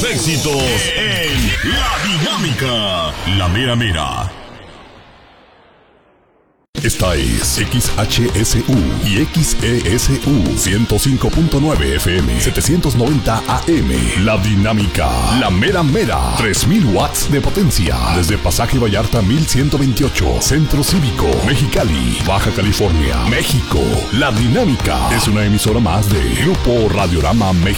éxitos en La Dinámica. La Mera Mera. Esta es XHSU y XESU 105.9 FM 790 AM. La Dinámica, La Mera Mera, 3000 watts de potencia. Desde Pasaje Vallarta 1128, Centro Cívico, Mexicali, Baja California, México. La Dinámica es una emisora más de Grupo Radiorama México.